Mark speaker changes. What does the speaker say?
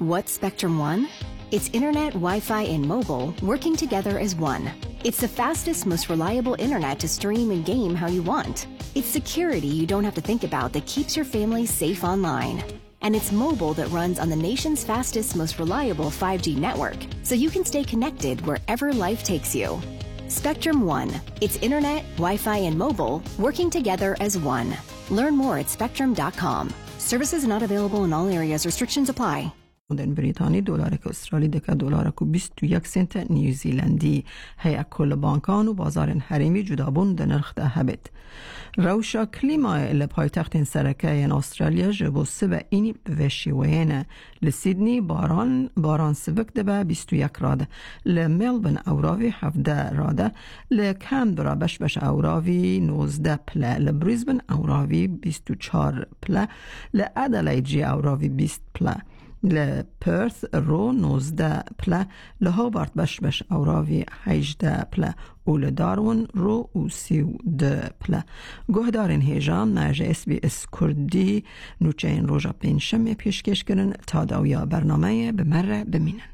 Speaker 1: What's Spectrum One? It's internet, Wi-Fi, and mobile working together as one. It's the fastest, most reliable internet to stream and game how you want. It's security you don't have to think about that keeps your family safe online. And it's mobile that runs on the nation's fastest, most reliable 5G network, so you can stay connected wherever life takes you. Spectrum One. It's internet, Wi-Fi, and mobile working together as one. Learn more at spectrum.com. Services not available in all areas. Restrictions apply.
Speaker 2: مدن بریتانی دلار استرالی دکه دلار کو 21 سنت نیوزیلندی هیا کل بانکان و بازار حریمی جدابون د نرخ ده هبت روشا کلیما ال پایتخت سرکه استرالیا جبو سبه اینی بوشیوینه لسیدنی باران سبک ده 21 راده لملبن اوراوی 17 راده لکامبرا بش اوراوی 19 پله لبریزبن اوراوی 24 پله لادلایجی اوراوی 20 پله لپرث رو 19 پله لهوبارت بش اوراوی 18 پله و لدارون رو و 32 پله گهدارین هیجام ناج اس بی اس کردی نوچه این روژا پینشم پیشکش کرن تا داویا برنامه بمره بمینن